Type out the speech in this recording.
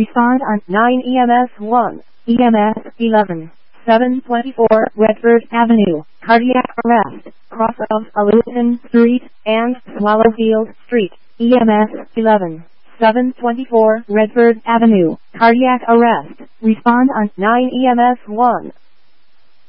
Respond on 9 EMS 1, EMS 11, 724 Redford Avenue, cardiac arrest, cross of Alluton Street and Swallowfield Street, EMS 11, 724 Redford Avenue, cardiac arrest. Respond on 9 EMS 1.